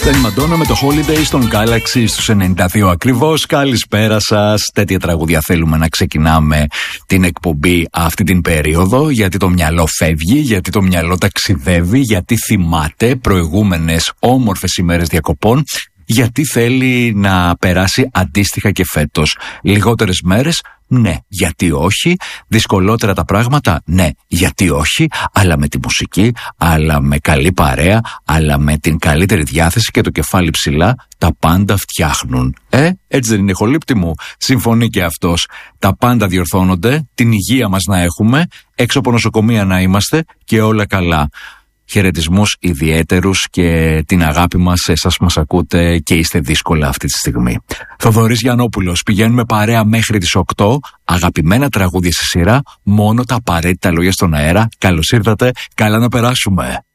Ήταν η Μαντόνα με το Holiday στον Galaxy στους 92 ακριβώς. Καλησπέρα σας. Τέτοια τραγούδια θέλουμε να ξεκινάμε την εκπομπή αυτή την περίοδο, γιατί το μυαλό φεύγει, γιατί το μυαλό ταξιδεύει, γιατί θυμάται προηγούμενες όμορφες ημέρες διακοπών, γιατί θέλει να περάσει αντίστοιχα και φέτος. Λιγότερες μέρες, ναι, γιατί όχι. Δυσκολότερα τα πράγματα, ναι, γιατί όχι. Αλλά με τη μουσική, αλλά με καλή παρέα, αλλά με την καλύτερη διάθεση και το κεφάλι ψηλά, τα πάντα φτιάχνουν. Έτσι δεν είναι, Χολύπτη μου? Συμφωνεί και αυτός. Τα πάντα διορθώνονται, την υγεία μας να έχουμε, έξω από νοσοκομεία να είμαστε και όλα καλά. Χαιρετισμούς ιδιαίτερους και την αγάπη μας σε εσάς που μας ακούτε και είστε δύσκολα αυτή τη στιγμή. Θοδωρής Γιαννόπουλος, πηγαίνουμε παρέα μέχρι τις 8. Αγαπημένα τραγούδια στη σειρά, μόνο τα απαραίτητα λόγια στον αέρα. Καλώς ήρθατε, καλά να περάσουμε.